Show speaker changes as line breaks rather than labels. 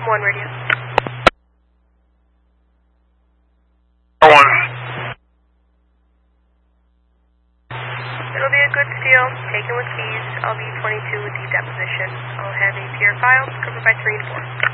1 radio. It'll be a good steal, taken with keys, LV22 with the deposition. I'll have a PR file, covered by 3 and 4.